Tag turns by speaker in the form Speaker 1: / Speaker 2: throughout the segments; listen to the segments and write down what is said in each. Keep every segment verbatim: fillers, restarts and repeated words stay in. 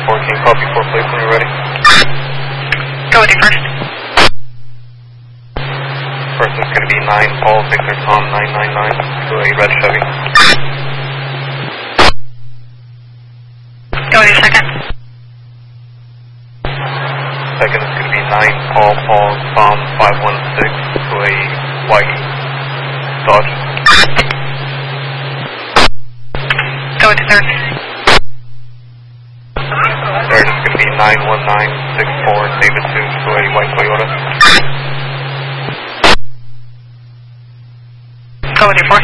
Speaker 1: four, can you copy four plates when you're ready?
Speaker 2: Go with you first.
Speaker 1: First is going to be nine Paul Victor Tom nine nine nine to a red Chevy.
Speaker 2: Go with your second.
Speaker 1: Second is going to be nine Paul Paul Tom five one six to a white Dodge.
Speaker 2: Go with the third.
Speaker 1: Third is going to be nine one nine six four David two to a white Toyota.
Speaker 2: Go with your fourth.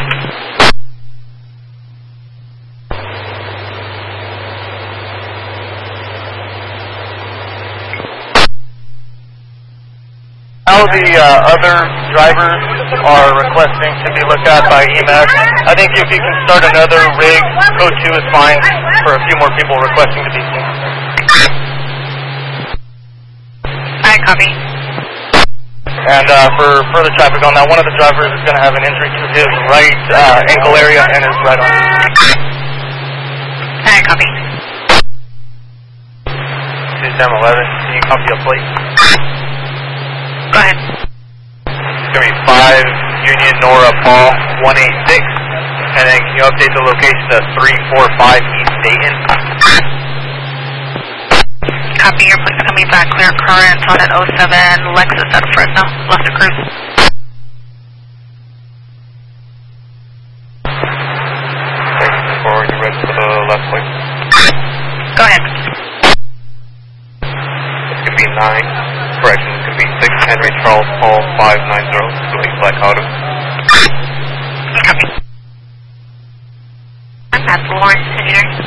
Speaker 3: How the uh, other drivers are requesting to be looked at by E M S. I think if you can start another rig, code two is fine for a few more people requesting to be seen.
Speaker 2: I copy.
Speaker 3: And uh, for further traffic on that, one of the drivers is going to have an injury to his right uh, ankle area and his right arm.
Speaker 2: I copy.
Speaker 3: two seven eleven, can you copy a plate?
Speaker 2: Go ahead.
Speaker 3: It's going to be five Union Nora Paul one eight six, and then can you update the location to three four five East Dayton?
Speaker 2: Copy, your place coming back, clear current on an oh seven Lexus out of Fresno, left of cruise.
Speaker 1: Forward, you ready for the left plate?
Speaker 2: Go ahead.
Speaker 1: It's going to be nine, correction, it's going to be six Henry Charles Paul five nine zero to a black auto.
Speaker 2: Copy. That's Lawrence Engineering.